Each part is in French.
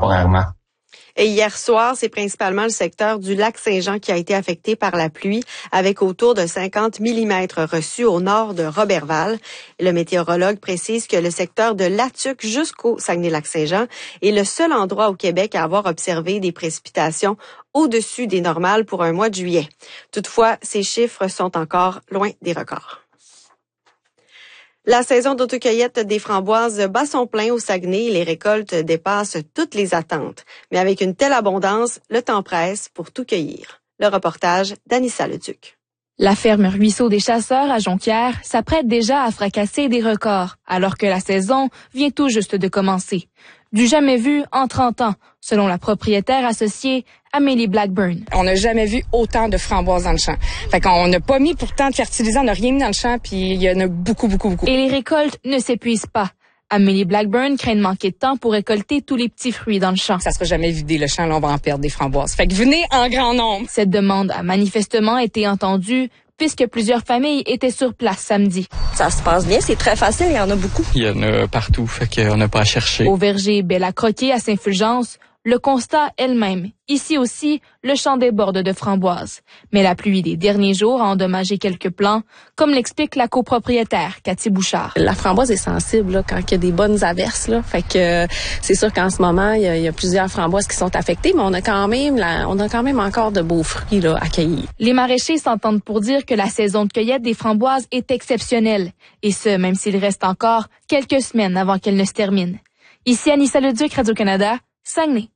temporairement. Et hier soir, c'est principalement le secteur du lac Saint-Jean qui a été affecté par la pluie, avec autour de 50 mm reçus au nord de Roberval. Le météorologue précise que le secteur de Latuc jusqu'au Saguenay-Lac-Saint-Jean est le seul endroit au Québec à avoir observé des précipitations au-dessus des normales pour un mois de juillet. Toutefois, ces chiffres sont encore loin des records. La saison d'autocueillette des framboises bat son plein au Saguenay. Les récoltes dépassent toutes les attentes. Mais avec une telle abondance, le temps presse pour tout cueillir. Le reportage d'Anissa Leduc. La ferme Ruisseau des Chasseurs à Jonquière s'apprête déjà à fracasser des records, alors que la saison vient tout juste de commencer. Du jamais vu en 30 ans, selon la propriétaire associée Amélie Blackburn. On n'a jamais vu autant de framboises dans le champ. Fait qu'on n'a pas mis pourtant de fertilisant, on n'a rien mis dans le champ, puis il y en a beaucoup. Et les récoltes ne s'épuisent pas. Amélie Blackburn craint de manquer de temps pour récolter tous les petits fruits dans le champ. Ça sera jamais vidé le champ, là, on va en perdre des framboises. Fait que venez en grand nombre. Cette demande a manifestement été entendue, puisque plusieurs familles étaient sur place samedi. Ça se passe bien, c'est très facile, il y en a beaucoup. Il y en a partout, fait qu'on n'a pas à chercher. Au verger Belle-à-Croquer à Saint-Fulgence, le constat elle-même. Ici aussi, le champ déborde de framboises. Mais la pluie des derniers jours a endommagé quelques plants, comme l'explique la copropriétaire Cathy Bouchard. La framboise est sensible là, quand il y a des bonnes averses. Là. Fait que c'est sûr qu'en ce moment, il y a plusieurs framboises qui sont affectées, mais on a quand même encore de beaux fruits là, à cueillir. Les maraîchers s'entendent pour dire que la saison de cueillette des framboises est exceptionnelle. Et ce, même s'il reste encore quelques semaines avant qu'elle ne se termine. Ici Anissa Leduc, Radio-Canada, Saguenay.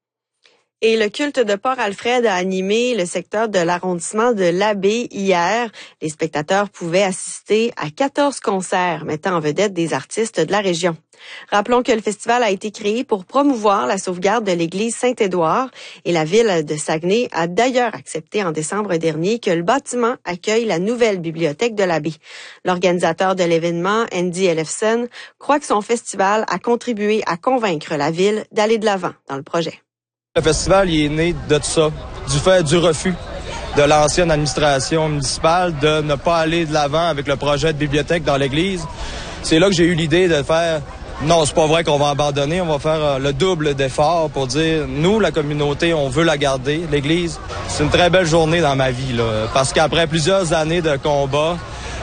Et le culte de Port-Alfred a animé le secteur de l'arrondissement de l'Abbé hier. Les spectateurs pouvaient assister à 14 concerts mettant en vedette des artistes de la région. Rappelons que le festival a été créé pour promouvoir la sauvegarde de l'église Saint-Édouard et la ville de Saguenay a d'ailleurs accepté en décembre dernier que le bâtiment accueille la nouvelle bibliothèque de l'Abbé. L'organisateur de l'événement, Andy Ellefson, croit que son festival a contribué à convaincre la ville d'aller de l'avant dans le projet. Le festival il est né de ça, du refus de l'ancienne administration municipale de ne pas aller de l'avant avec le projet de bibliothèque dans l'église. C'est là que j'ai eu l'idée de faire, non, c'est pas vrai qu'on va abandonner, on va faire le double d'efforts pour dire, nous, la communauté, on veut la garder, l'église. C'est une très belle journée dans ma vie, là, parce qu'après plusieurs années de combat,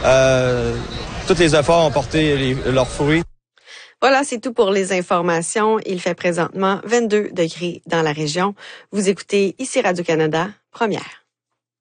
tous les efforts ont porté leurs fruits. Voilà, c'est tout pour les informations. Il fait présentement 22 degrés dans la région. Vous écoutez ici Radio-Canada, première.